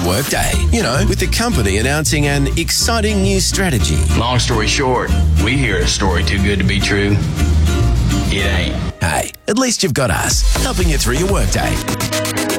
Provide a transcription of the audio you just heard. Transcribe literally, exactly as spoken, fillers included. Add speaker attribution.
Speaker 1: workday. You know, with the company announcing an exciting new strategy.
Speaker 2: Long story short, we hear a story too good to be true. It ain't.
Speaker 1: Hey, at least you've got us, helping you through your workday.